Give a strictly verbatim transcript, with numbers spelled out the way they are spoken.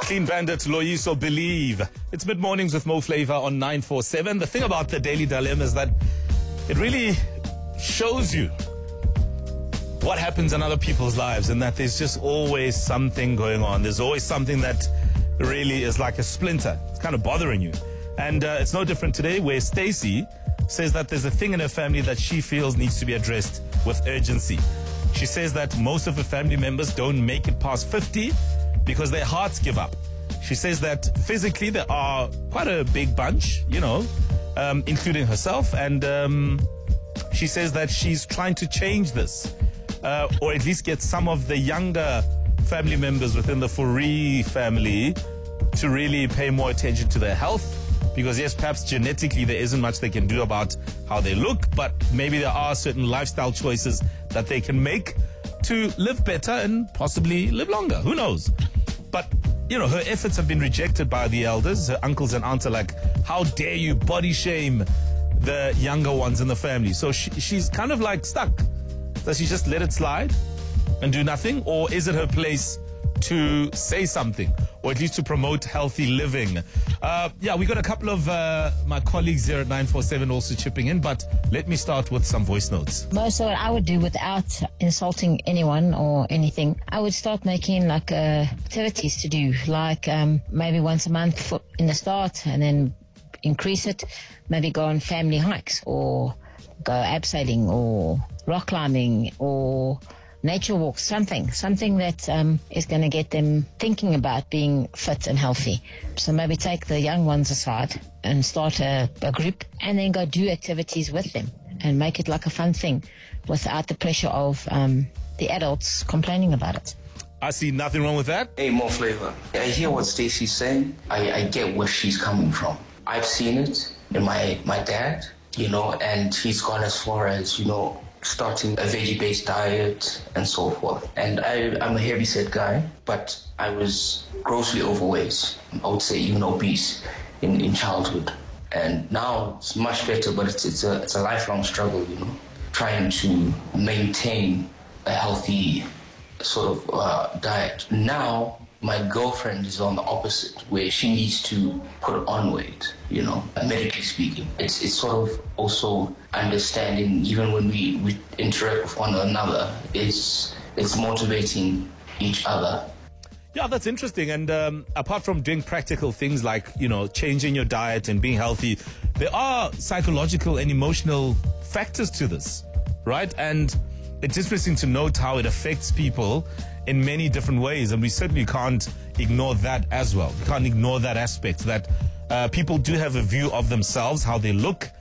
Clean Bandit, Loyiso, Believe. It's mid-mornings with Mo Flavor on nine four seven. The thing about the Daily Dilemma is that it really shows you what happens in other people's lives, and that there's just always something going on. There's always something that really is like a splinter. It's kind of bothering you. And uh, it's no different today, where Stacey says that there's a thing in her family that she feels needs to be addressed with urgency. She says that most of her family members don't make it past fifty because their hearts give up. She says that physically there are quite a big bunch, you know, um, including herself. And um, she says that she's trying to change this, uh, or at least get some of the younger family members within the Fourie family to really pay more attention to their health. Because yes, perhaps genetically there isn't much they can do about how they look, but maybe there are certain lifestyle choices that they can make to live better and possibly live longer. Who knows? But, you know, her efforts have been rejected by the elders. Her uncles and aunts are like, how dare you body shame the younger ones in the family? So she, she's kind of like stuck. Does she just let it slide and do nothing? Or is it her place to say something, or at least to promote healthy living? Uh, yeah, we got a couple of uh, my colleagues here at nine four seven also chipping in, but let me start with some voice notes. Most of what I would do without insulting anyone or anything, I would start making like uh, activities to do, like um, maybe once a month for, in the start, and then increase it, maybe go on family hikes, or go abseiling, or rock climbing, or nature walks, something, something that um, is going to get them thinking about being fit and healthy. So maybe take the young ones aside and start a, a group, and then go do activities with them and make it like a fun thing without the pressure of um, the adults complaining about it. I see nothing wrong with that. Hey, Mo Flavor. I hear what Stacey's saying. I, I get where she's coming from. I've seen it in my, my dad, you know, and he's gone as far as, you know, starting a veggie-based diet and so forth. And I, I'm a heavy-set guy, but I was grossly overweight. I would say even obese in, in childhood. And now it's much better, but it's it's a it's a lifelong struggle, you know, trying to maintain a healthy sort of uh, diet. Now my girlfriend is on the opposite, where she needs to put on weight, you know, medically speaking. It's it's sort of also understanding, even when we, we interact with one another, it's, it's motivating each other. Yeah, that's interesting. And um, apart from doing practical things like, you know, changing your diet and being healthy, there are psychological and emotional factors to this, right? And it's interesting to note how it affects people in many different ways, and we certainly can't ignore that as well. We can't ignore that aspect, that uh, people do have a view of themselves, how they look,